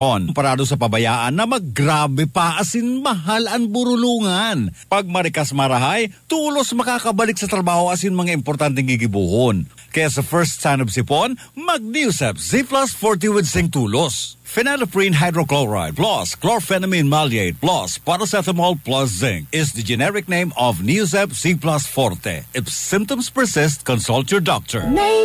Parado sa pabayaan na maggrabe pa asin mahal ang burulungan. Pag marikas marahay, tulos makakabalik sa trabaho asin mga importanteng gigibuhon. Kaya sa first sign of sipon, mag-Newsep Z Plus 40 with Zinc Tulos. Phenylephrine hydrochloride plus chlorphenamine maleate plus paracetamol plus zinc is the generic name of Newsep Z Plus Forte. If symptoms persist, consult your doctor.